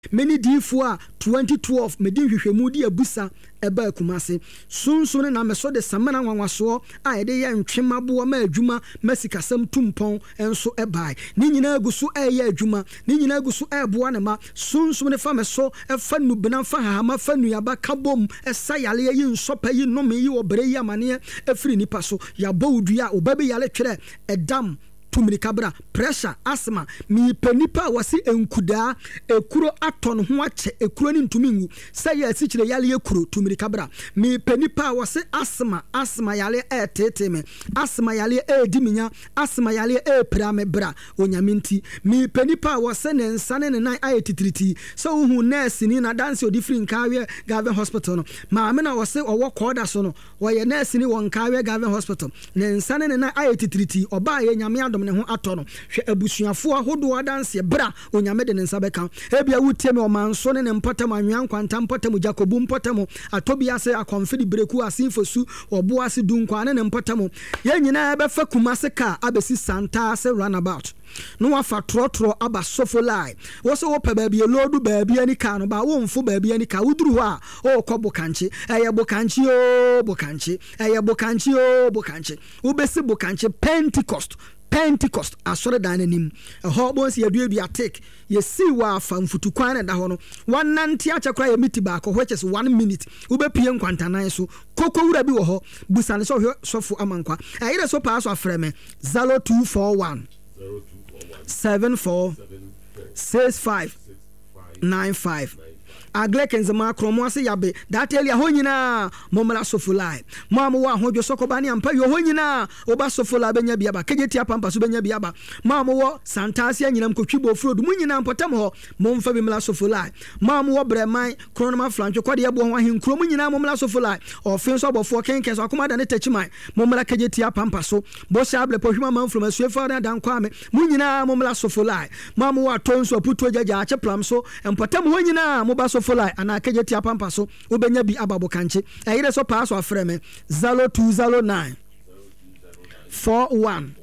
many D4 2012 medin hwehwemu di abusa eba Kumase sunsun na me so de samana nwanwaso a ye de ye ntwemabo ma adwuma masikasam tumpon enso ebai ni nyina agusu eye adwuma ni nyina agusu eboa ne ma sunsun ne fa me so efa nubena fa hama fa nuaba kabom esayale yi nsopa yi nome yi obere yi amane efiri nipa so ya bawudua obabe yale twere edam tumirikabra pressure asthma mi penipa wasi enkuda ekuro aton ho ache ekuro ni ntumingu say asichire yale ekuro tumirikabra mi penipa wasi asthma yale eteteme asthma yale ediminya asthma yale prame bra onyaminti mi penipa wasi ne nsane ne nan ayetitriti so hu nurse ni na dance odifrin kawe Gavin Hospital no ma me na wasi owo koda so no woye nurse ni won kawe Gavin Hospital ne nsane ne nan ayetitriti oba ye nyame ne ho atono hwe abusuafo ahodo adanse bra onyame de nsa beka ebia wutie me omanso ne mpatam anwan kwanta mpatam Jacobu mpatam atobia se akonfidi breku asinfosu obo ase dunkwa ne mpatam ye nyina befa Kumase ka abesi Santa se runabout no wafa trotro aba sofolai wo so wo pa ba bia lodu ba bia ni ka no ba wo mfo ba bia ni ka wuduru ho a o kobo kanche eye bokanche o bokanche eye bokanche o bokanche wo besi bokanche Pentecost asore dananim ho bon se yadua take ye see wa fa mfutu kwan na da ho no wananti achakra ye miti ba ko which is 1 minute wo be pie nkwantanan so koko wura bi wo ho busane so hwe sofo amankwa ayire so pa so afreme 0241 74 65 95 aglekenzema kromo ase yabe that elia ho nyina momla sofulai mamu wa hodwo sokobani ampa yo ho nyina oba sofula benya biaba kegeti apampa so benya biaba mamu wo santase nyina mkotwibo frodu mu nyina mpotam ho momfa bi mla sofulai mamu wo breman kronoma flancho kwade yebo ho ahenkro mu nyina momla sofulai ofin so obofo kenken so akoma da ne tachiman momla kegeti apampa so bo shable pohwima manfrom asuefa da dan kwame mu nyina momla sofulai mamu wa tonso putu jaja ache plam so mpotam ho nyina mo ba folai ana kejeti apampa so obenya bi ababo kanche ayire so pass afreme 0209 41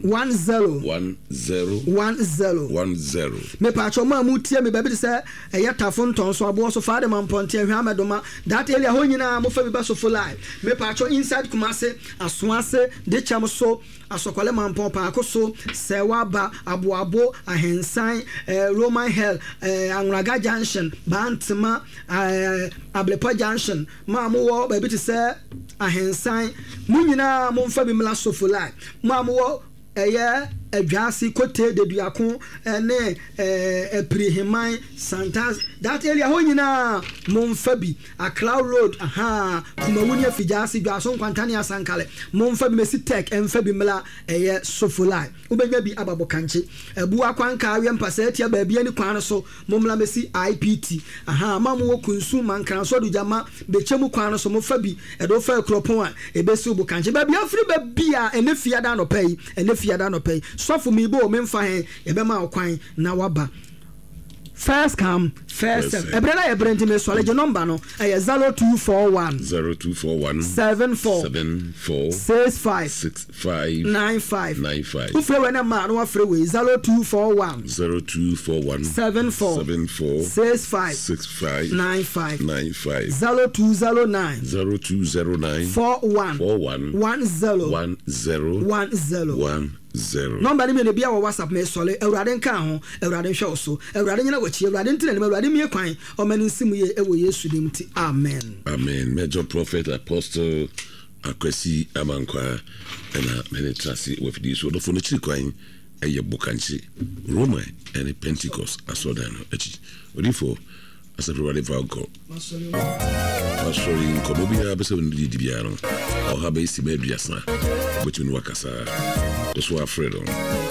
10 me pa choma mutie me baby say eyatafo nton so abo so faade mamponte ahwa amedoma that elia ho nyina mo fa bi ba so folai me pa cho inside Kumase asoase de cham so asokole mampon pa akoso sewaba aboabo ahensan Roman Hell Anraga Junction Bantama Ablepa Junction ma mo wo baby to say ahensan mu nyina mo fa bi mla so folai ma mo wo eye adwasi kote de duakon ene eprihiman Santas that area ho nyina momfa bi a Cloud Road kumawuni afijasi dwaso nkwantane asankale momfa bi mesi tech emfa bi mla eye sofulai ubenya bi ababo kanche ebu akwanka awe mpasa etia ba bia ni kwan so momla mesi IPT mamu wo kunsu mankran so dujama bechemu kwan so mofa bi edo fa kropon a ebesi ubu kanche ba bia afri ba bia ene fiada no pay so for me bo memfa he yebema okwan na waba first come first serve ebrela ye brenti me so leje number no 0241 74 65 95 ufre we na ma no afre we 0241 74 65 95 0209 41 10 number ni me bia wo WhatsApp me sole ewrade nka ho ewrade hwe so ewrade nyina wachi ewrade ntine ne ewrade mie kwan o mani nsimu ye ewo Yesu dim ti amen Major Prophet Apostle Akwesi Amankwa na many trust with this so for no chi kwan eye bokanchi Roma and Pentecost asodano echi odifo as everybody valko sorry komo bia be se ndi bia no o ha be si be duasa between wakasa so afraid